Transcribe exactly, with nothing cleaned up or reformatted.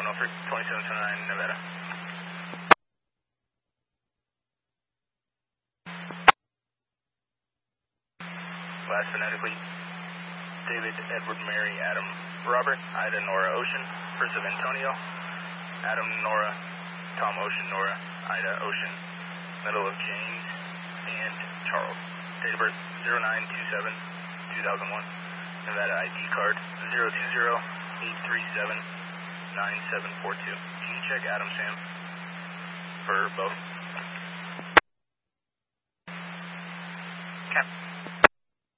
signal for twenty-seven twenty-nine Nevada. Last phonetically, David, Edward, Mary, Adam, Robert, Ida, Nora, Ocean, first of Antonio, Adam, Nora, Tom, Ocean, Nora, Ida, Ocean, middle of James, and Charles. Date of birth zero nine two seven two thousand one, Nevada I D card zero two zero eight three seven nine seven four two. Can you check Adam, Sam, for both? Okay.